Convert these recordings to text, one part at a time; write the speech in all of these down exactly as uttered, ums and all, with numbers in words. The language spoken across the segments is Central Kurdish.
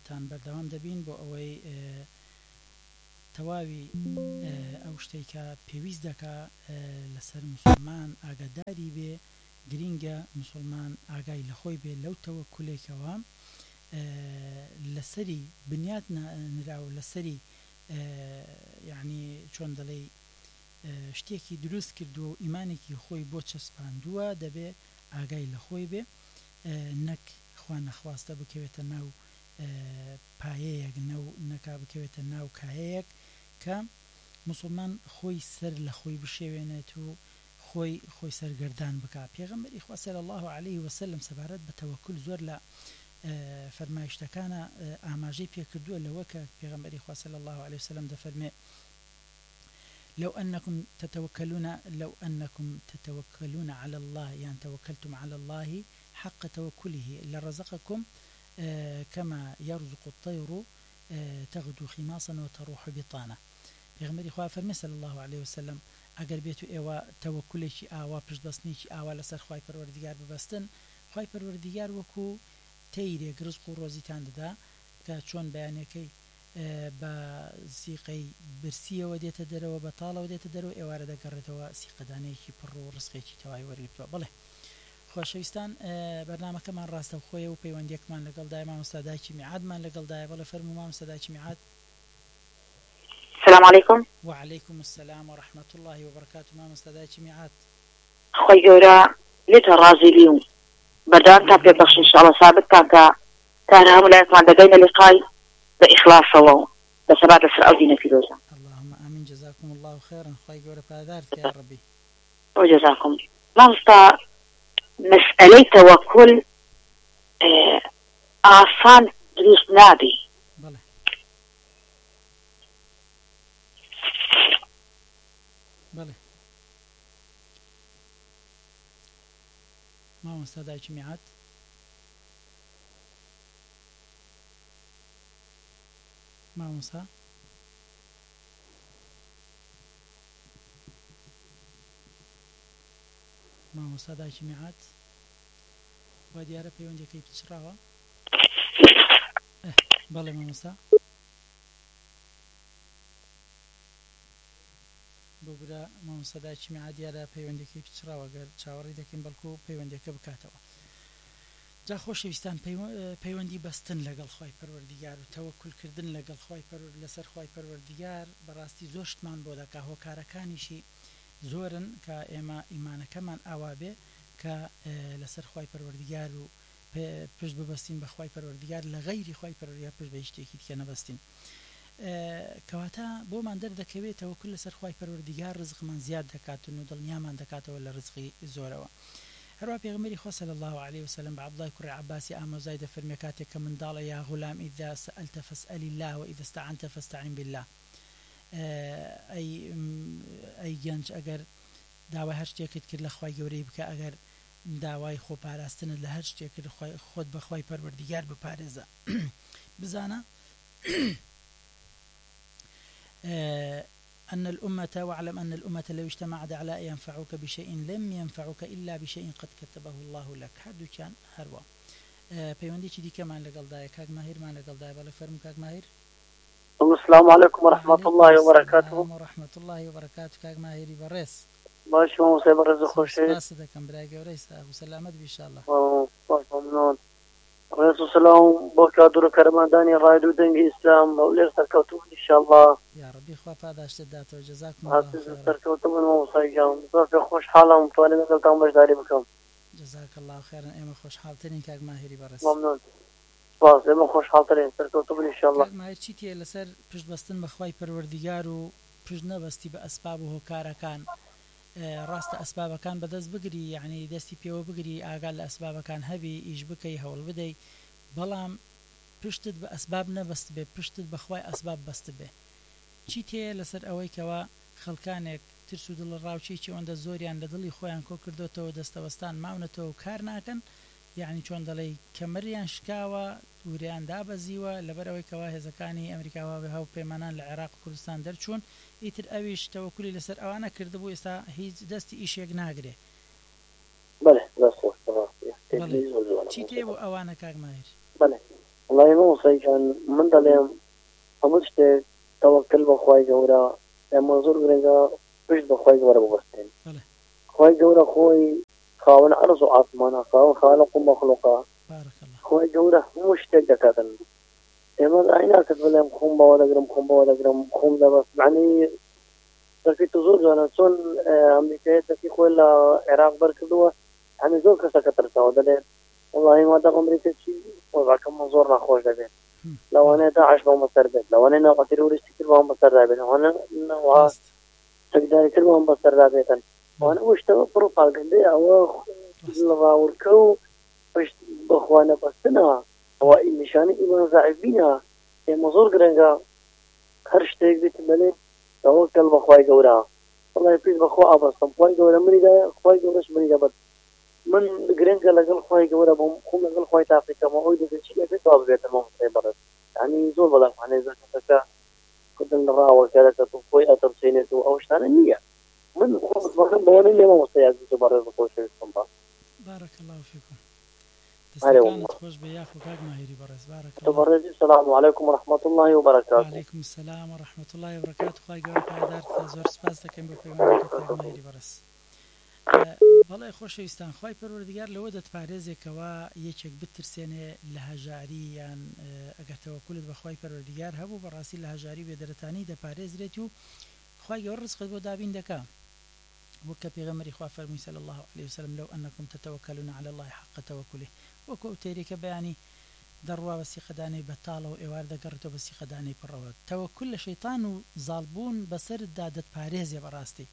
قسەتان بەردەوام دەبین بۆ ئەوەی تەواوی ئەو شتێک کە پێویست دەکا لەسەر موسڵمان ئاگاداری بێ گرینگە موسڵمان ئاگای لە خۆی بێ لەو تەوەکولێکەوە لەسەری بنیاد نراوە لەسەری یعنی چۆن دەڵێ شتێکی دروست کردووە و ئیمانێکی خۆی بۆ چەسپاندووە دەبێ ئاگای لە خۆی بێ نەک خوا نەخواستە بکەوێتە ناو پایەیەک نەکا بکەوێتە ناو کایەیەک کە موسڵمان خۆی سەر لە خۆی بشێوێنێت و خۆی خۆی سەرگەردان بکە. پێغەمبەری خوا صلی الله علیه وسلم سەبارەت بە تەوەکل زۆر لە فەرمایشتەکانە ئاماژەی پێکردووە لەوە کە پێغەمبەری خوا صلی الله علیه وسلم دەفەرمێ لو أنكم تتوكلون لو أنكم تتوكلون على الله يعني توكلتم على الله حق توكله لرزقكم كما يرزق الطير تغدو خماصا وتروح بطانة. پیغمبر خدا فرمی صلی الله علیه وسلم اگر بیتو ایوا توکلشی آوا پشتباستنیشی آوا لسر خوای پروردگار ببستن خوای پروردگار وکو تیرێک ڕزق و ڕۆزیتان دەدا کە چۆن بەیانەکەی بە سیقەی برسیەوە دێتە دەرەوە بە تاڵەوە دێتە دەرەوە ئێوارە دەگەڕێتەوە سیقەدانەیەکی پڕ و ڕزقێکی تەواوی وەرگرتووە. بڵێ خۆشەویستان بەرنامەکەمان ڕاستە خۆیە و پەیوەندیەکمان لەگەڵدایە مامۆستا دایکی میعادمان لەگەڵدایە. بەڵێ فەرموو مامۆستا دایکی میعاد. السلام عليكم. وعليكم السلام ورحمة الله وبركاته. مامۆستا دایکی میعاد خۆی گەورە لێتە ڕازی بی و بەردەوامتان پێ بەخش ئینشاءالله ثابتتان کە کار هەموو لایەکمان دەگەینە لقای بإخلاصەوە بەسەبات لەسەر ئەو دینە پیرۆزە. اللهم آمين. جزاكم الله خيرا. خۆی گەورە پادارت يا ربي. وجزاكم. مامۆستا مسئلەی تەوەکل ئاسان دروست نابی. بەڵێ بەڵێ مامۆستا دایکی میعاد. مامۆستا مامۆستا دایکی میعاد وا دیارە پەیوەندیەکەی پچڕاوە. بەڵێ مامۆستا بۆ برا مامۆستا دایکی میعاد دیارە پەیوەندیەکەی پچڕاوە گەر چاوەڕی دەکەین بەڵکو پەیوەندیەکە بکاتەوە. جا خۆشەویستان پەیوەندی بەستن لەگەڵ خوای پەروەردیگار و تەوەکولکردن لەگەڵ خوای لەسەر خوای پەروەردیگار بەڕاستی زۆر شتمان بۆ دەکا. هۆکارەکانیشی زۆرن کە ئێمە ئیمانەکەمان ئاوا بێ کە لەسەر خوای پەروەردیگار و پشت ببەستین بە خوای پەروەردیگار لە غەیری خوای پەروەردیگار پشت بە شتێکی دیکە نەبەستین. کەواتە بۆمان دەردەکەوێت تەوەکل لەسەر خوای پەروەردیگار ڕزقمان زیاد دەکاتن و دڵنیامان دەکاتەوە لە ڕزقی زۆرەوە. هەروە پێغەمبەری خوا صلی الله علیه وسلم بە عەبدوڵای کوڕی عەباسی ئامۆزای دەفەرمێ کاتێک کە منداڵە یا غولام ئیذا سەئەلتە فەسئەل الله وئیذا استەعەنتە فەستەعین بالله. ئەی گەنج ئەگەر داوای هەر شتێکت کرد لە خوای گەورەی بکە، ئەگەر داوای خۆپاراستنت لە هەر شتێک کرد خۆت بە خوای پەروەردیگار بپارێزە. بزانە أن الأمة واعلم أن الأمة لو اجتمعت على أن ينفعوك بشيء لم ينفعوك إلا بشيء قد كتبه الله لك. هردو كان هروا پەیوەندی چی دیکەمان لەگەڵدایە. کاک ماهیرمان لەگەڵدایە. بەڵێ فەرموو کاک ماهیر. السلام عليكم ورحمة الله وبركاته. ورحمة الله وبركاته. كاك ماهيري بريس. باش ما مصيبة رزق خوشي. سلاسة كم براي جوريس وسلامت بإن شاء الله. أوه باش ممنون. رئيس السلام بوكا دور كرمان داني رايدو دنج إسلام ولير سركوتو إن شاء الله. يا ربي خوا فاداش تداتو جزاكم الله خير. سركوتو من موصيجام. صافي خوش حالة متوالي مثل تام باش داري بكم. جزاك الله خيرا. إما خوش حالتين كاك ماهيري بريس. ممنون. باز إما خوش حالتين سركوتو إن شاء الله. كاك ماهير چی تیه لسر پشت بستن بخوای پروردگار و پشت نبستی به اسباب و هۆکارەکان. ڕاستە ئەسبابەکان بەدەست بگری یعنی دەستی پێوە بگری ئاگال لە ئەسبابەکان هەبی ئیش بکەی هەوڵ بدەی، بەڵام پشتت بە ئەسباب نەبەست بێ، پشتت بەخوای ئەسباب بەست بێ. چی تێ لەسەر ئەوەی کەوا خەڵکانێک ترس و دڵ ڕاوچێکی ئەوەندە زۆریان لە دڵی خۆیان کۆ کردوتەوە دەستەوەستان ماونەتەوە و کار ناکەن، یعنی چۆن دەڵێ کەمەریان شکاوە وریان دابەزیوە لەبەر ئەوەی کەوا هێزەکانی ئەمریکاوا بە هەو پەیمانان لە عێراق و کوردستان دەرچوون، ئیتر ئەویش تەوەکولی لەسەر ئەوانە کردبوو ئێستا هیچ دەستی ئیشێک ناگرێ. بەڵێ چی تێ بۆ ئەوانە کاک ماهیر؟ بەڵێ والله ما كان من دلهم همش توكل بخواي جورا لما زور غريغا بيش بخواي جورا ببستين خواي جورا خوي خاون أرض وعاصمانا خاون خالق ومخلوقا بارك الله خواي جورا مش تجدكاتن إما أين أكتبلهم خم بولا جرم خم بولا جرم خم ده بس يعني في تزور جانا سون أمريكا تكي خوي لا عراق بركضوا يعني زور كسا كتر سودا والله ما دا أمريكا شيء وبعكم منظورنا خوش ده لو أنا داعش بهم بسرد لو أنا ناقة تيروريست كل بهم بسرد لو أنا نوع تقدر كل بهم بسرد وأنا وش تبى بروفال قدي أو لغاوركو وش بخوانا بسنا هو نشاني إيمان ضعيفينها مزور قرنجا هرشتك بيت ملي توكل بخواي جورا والله يفيد بخوا أبصم خواي جورا مني ده خواي جورش مني ده بس من قرنجا لقل خواي جورا بهم خم لقل خواي تعطيك ما هو ده شيء في طاب بيت المهم سيبرد يعني زول ولا يعني إذا كنت كدن الراوة كذا تطوي أثر سينته أو شتان النية من خمس مرات بوان اللي ما مستيعد تبرر بقول شيء اسمه بارك الله فيكم تستكانت خوش بياخو كاك ماهري برز بارك الله تبرز. السلام عليكم ورحمة الله وبركاته. وعليكم السلام ورحمة الله وبركاته. خواهي قوي پایدار زور سپاس دەکەم بۆ پەیوەندیکەت کاک ماهری بەڕێز. بەڵێ خۆشەویستان خوای پەروەردگار لەوە دەتپارێزێکەوە یەکێک بترسێنێ لە هەژاری یان ئەگەر تەوەکولت بە خوای پەروەردگار هەبوو بەڕاستی لە هەژاری بێدەرەتانی دەپارێزرێت و خوای گەورە ڕزقت بۆ دابین دەکا وەک کە پێغەمبەری خوا فەرمووی صلی الله عليه وسلم لو أنكم تتوكلون على الله حق توكله وەکو تێریکە بەیانی دەڕوا بە سیقەدانەی بەتاڵەوە ئێوار دەگەڕێتەوە بە سیقەدانەی پڕەوە تەوەکل لە شەیطان و زاڵبوون بەسەردا دەتپارێزێ بەڕاستی.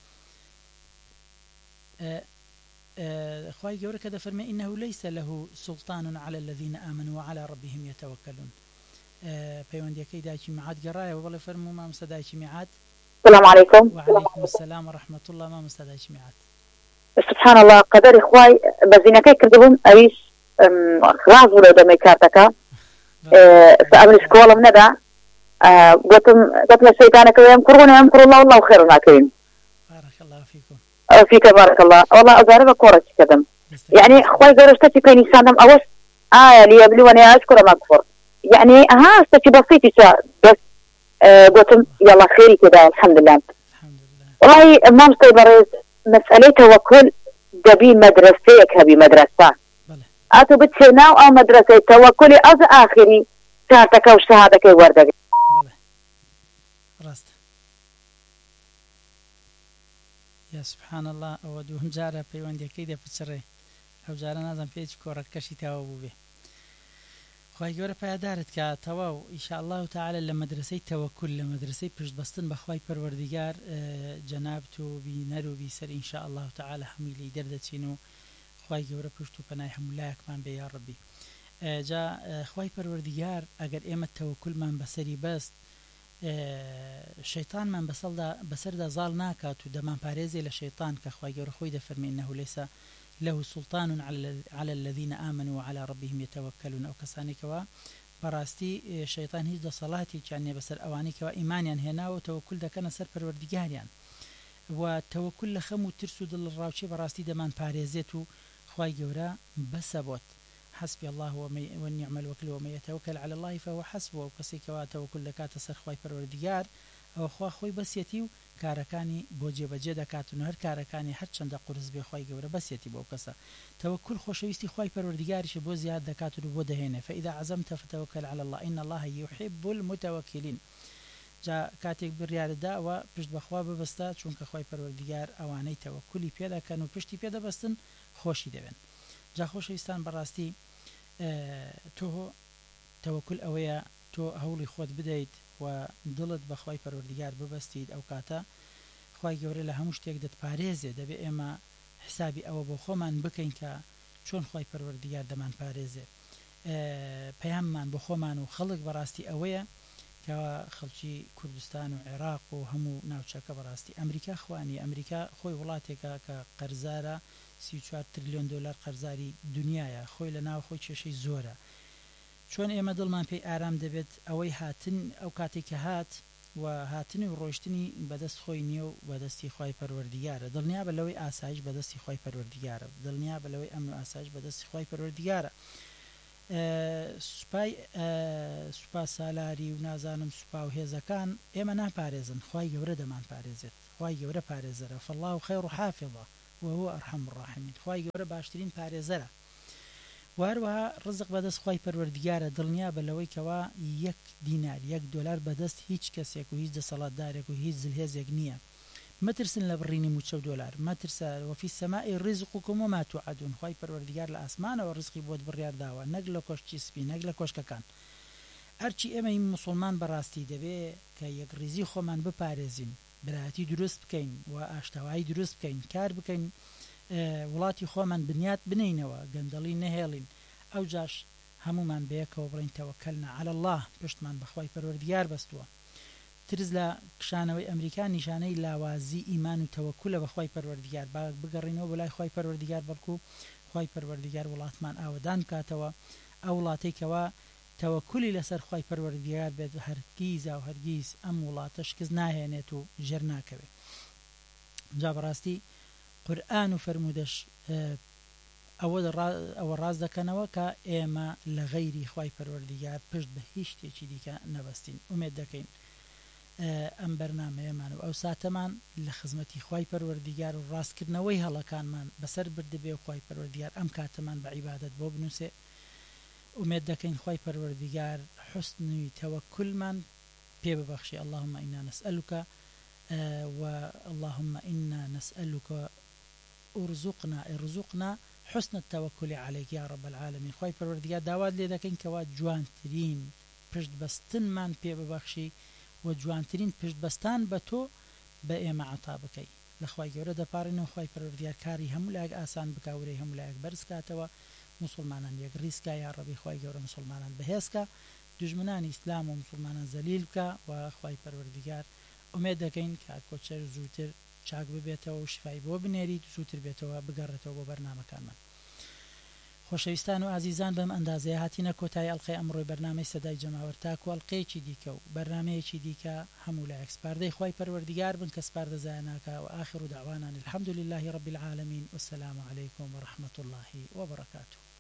خوای گەورە کە دەفەرمێ إنه ليس له سلطان على الذين آمنوا وعلى ربهم يتوكلون. پەیوەندیەکەی دایکی میعاد گەڕایەوە بەڵێ فەرموو مامۆستا دایکی میعاد. السلام عليكم. وعليكم السلام ورحمة الله مامۆستا دایکی میعاد. سبحان الله قدر إخواي بزينكي كردهم أيش خلاص ولا دمي كارتكا فأمن سكولة من هذا قلتم قلت الشيطان يمكرون يمكر الله والله خير الناكرين. بارك الله فيكم. فيك بارك الله والله أزارب كورة كدم يعني إخواي قرشتي كيني سانم أوش آه ليبلوني أشكر ما أكفر يعني ها استشي بسيطي شا بس قلتم يلا خيري كده الحمد لله. الحمد لله. والله ما مستيبرز مسألة توكل دبي مدرسة كبي مدرسة أتو بتشناو أو مدرسة توكلي أز آخري شهادتك أو شهادتك وردك. بله راست يا سبحان الله أو دوهم جارة بيوندي كيدا بتشري أو جارة نازم بيج كورة كشي تاو به خواهي گەورە پایدارت کە تەواو ئینشاء الله تعالى لە مەدرسەی تەوەکل لە مەدرسەی پشت بەستن بە خوای پەروەردگار جەنابت و بینەر و بیسەر ئینشاء الله تعالى هەمووی لی دەردەچین و خوای گەورە پشت و پەنای هەموو لایەکمان بێ یا ڕەبی. جا خوای پەروەردگار ئەگەر ئێمە تەوەکلمان بەسەری بەست شەیطانمان بەسەردا زاڵ ناکات و دەمان پارێزێ لە شەیطان کە خوای گەورە خۆی دەفەرمێ إنه ليس له سلطان على الذين آمنوا وعلى ربهم يتوكلون أو كساني كوا براستي شيطان هيج دصلاتي كأني بسر أواني كوا إيمانيا هنا وتوكل ده كان سر پروردگاريان وتوكل لخم وترسو دل الراوشي براستي دمان باريزيتو خواي جورا بسبوت حسبي الله والنعم الوكيل ومن يتوكل على الله فهو حسبه وكسي كوا توكل دكات سر خواي پروردگار أو خوا خوي بسيتي کارەکانی بۆ جێبەجێ دەکاتن و هەر کارەکانی هەر چەندە قورس بێ خوای گەورە بەسێتی بۆ کەسە تەوەکل خۆشەویستی خوای پەروەردگاریش بۆ زیاد دەکات و بۆ دەهێنێ فإذا عزمت فتوكل على الله إن الله يحب المتوكلين. جا کاتێک بڕیارەدا و پشت بەخوا ببەستە چونکە خوای پەروەردگار ئەوانەی تەوەکلی پێ دەکەن و پشتی پێ دەبەستن خۆشی دەبێن. جا خۆشەویستان بەڕاستی تۆ تەوەکل ئەوەیە تۆ هەوڵی خۆت بدەیت و دڵت بە خوای پەروەردگار ببەستیت ئەو کاتە خوای گەورە لە هەموو شتێک دەتپارێزێ دەبێ ئێمە حسابی ئەوە بۆ خۆمان بکەین کە چۆن خوای پەروەردگار دەمان پارێزێ. پەیاممان بۆ خۆمان و خەڵک بەڕاستی ئەوەیە کە خەڵکی کوردستان و عێراق و هەموو ناوچەکە بەڕاستی ئەمریکا خوانی ئەمریکا خۆی وڵاتێکە کە قەرزارە سی و چوار تریلیۆن دۆلار قەرزاری دنیاە خۆی لە ناو خۆی کێشەی زۆرە. چۆن ئێمە دڵمان پێی ئارام دەبێت ئەوەی هاتن ئەو کاتێک کە هات و هاتنی و ڕۆیشتنی بەدەست خۆی نییە و بەدەستی خوای پەروەردگارە دڵنیا بە لەوەی ئاسایش بەدەستی خوای پەروەردگارە دڵنیا بە لەوەی ئەمن و ئاسایش بەدەستی خوای پەروەردگارە. سوپای سوپا سالاری و نازانم سوپا و هێزەکان ئێمە ناپارێزن خوای گەورە دەمان پارێزێت خوای گەورە پارێزەرە فالله خەیر حافظە وهو ئەرحەم الراحمین خوای گەورە باشترین پارێزەرە واروها ڕزق بەدەست خوای پەروەردگارە دڵنیا بە لەوەی کەوا یەک دینار یەک دۆلار بەدەست هیچ کەسێک و هیچ دەسەڵاتدارێک و هیچ زلهێزێک نییە مەترسن لە بڕینی موچە و دۆلار مەترسە وەفی سەمائی ڕزقکم وما توعدون خوای پەروەردگار لە ئاسمانەوە ڕزقی بۆت بڕیار داوە نەک لە کۆشتی سپی نەک لە کۆشکەکان هەرچی ئێمە این مسلمان بەڕاستی دەبێ کە یەک ڕیزی خۆمان بپارێزین برایەتی دروست بکەین و ئاشتەوایی دروست بکەین کار بکەین وڵاتی خۆمان بنیات بنینەوە گەندەڵی نەهێڵین ئەو جاش هەمومان بەیەکەوە بڕین تەوەکەلنا عەلی الله پشتمان بەخوای پەروەردگار بەستووە ترس لە کشانەوەی ئەمریکا نیشانەی لاوازی ئیمان و تەوەکولە بەخوای پەروەردگار با بگەڕینەوە بۆ لای خوای پەروەردگار بەڵکو خوای پەروەردگار وڵاتمان ئاوەدان بکاتەوە ئەو وڵاتەی کەوا تەوەکولی لەسەر خوای پەروەردگار بێت هەرگیز و هەرگیز ئەم وڵاتە شکست ناهێنێت و ژێر ناکەوێت جا بەڕاستی قورئان و فەرمودەش ئەوە ڕاست دەکەنەوە کە ئێمە لە غەیری خوای پەروەردگار پشت بە هیچ شتێکی دیکە نەبەستین ئومێد دەکەین ئەم بەرنامەیەمان و ئەو ساتەمان لە خزمەتی خوای پەروەردگار و ڕاستکردنەوەی هەڵەکانمان بەسەر بردبێ و خوای پەروەردگار ئەم کاتەمان بە عیبادەت بۆ بنووسێ ئومێد دەکەین خوای پەروەردگار حوسنی تەوەکلمان پێ ببەخشی اللهم ئینا نەسئەلوکە و اللهم ئینا نەسئەلوکە ارزقنا ارزقنا حسن التوكل عليك يا رب العالمين خوای پەروەردگار داوات لێ دەکەین کەوا جوانترین پشت بەستنمان پێ ببەخشی و جوانترین پشت بەستان بە تۆ بە ئێمە عەتا بکەی لە خوای گەورە دەپارڕینەوە خوای پەروەردگار کاری هەموو لایەک ئاسان بکاورەی هەموو لایەک بەرز کاتەوە مسلمانان یەک ڕیزکە یا ڕەبی خوای گەورە مسلمانان بەهێزکە دژمنانی ئیسلام و مسلمانان زەلیل بکە و خوای پەروەردگار ئومێد دەکەین کە کۆچەر زووتر چاک ببێتەوە و شفای بۆ بنێریت زووتر بێتەوە بگەڕێتەوە بۆ بەرنامەکانمان خۆشەویستان و ئازیزان بەم ئەندازەیە هاتینە کۆتایی ئەڵقەی ئەمڕۆی بەرنامەی سەدای جەماوەر تاکو ئەڵقەیەکی دیکە و بەرنامەیەکی دیکە هەموو لایەک سپاردەی خوای پەروەردگار بن کە سپاردە زایە ناکا و ئاخر دعوانا الحمد لله رب العالمين والسلام عليكم ورحمة الله وبركاته.